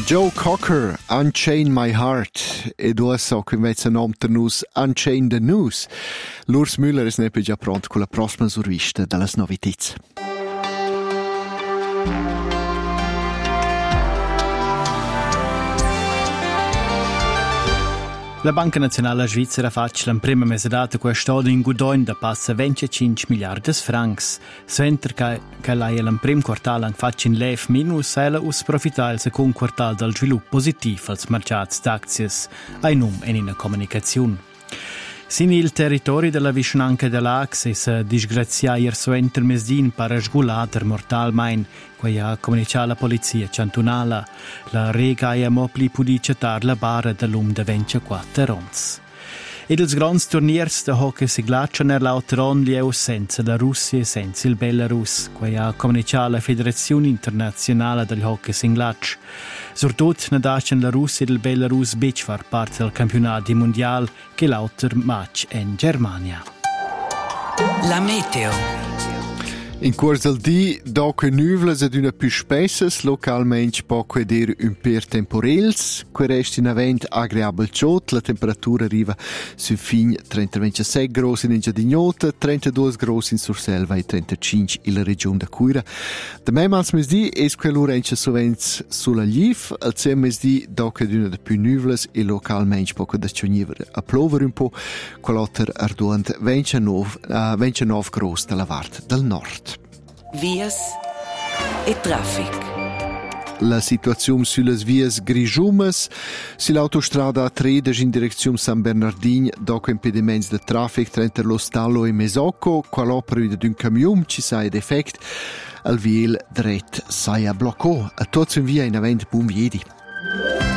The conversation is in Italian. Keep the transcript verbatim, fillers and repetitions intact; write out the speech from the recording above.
Joe Cocker, Unchain My Heart, e due so che invece nomter nus Unchain the News. L'Urs Müller è neppe già pronto con la prossima survista dalle novità. La Banca Nazionale Svizzera faccia la prima mesedata quest'anno in Gudoin da passa venticinque miliardi francs. Sventer che, che lei il primo quartale faccia in lef minus e la us profita il secondo quartale dal sviluppo positivo als mercati d'azioni, ai num e in una comunicazione. Sin il territorio della vicinanza dell'Ax è disgraziato Sventer mesdin per sgulater mortalmente, che ha comunicato la polizia cantonale. La rega è mobili pudi cettar la barra dell'um de ventiquattro ons. Ed ils grands turniers de hockey si glacciano nell'autoron lieu senza la Russia e senza il Belarus, che ha comunicato la Federazione Internazionale del Hockey Singlatsch. Surtut ne dacian la Russia e il Belarus bic far parte del campionato mondiale che l'autor match in Germania. La meteo. In corso del dì, dopo nuvole ed una più spesse, localmente può vedere un per temporels, che resta in avvento agreabile ciot, la temperatura arriva su fin trentasei gradi in Ingedignota, trentadue gradi in Surselva e trentacinque in la regione da Cuira. Da me mals mesdì è quello rence sovente sulla Liv, al zem mesdì dopo una de più nuvole e localmente può da cioniver a plovere un po', quell'altro arduante ventinove gradi dalla parte del nord. Vias e traffic. La situazione sulle vie grigiumes, sull'autostrada A tre in direzione San Bernardino, dopo impedimenti di traffico tra lo Stallo e Mesocco, qual'opera di un camion ci sia defect, al viel dret sia blocco. A tutti in via in avente buon viedi.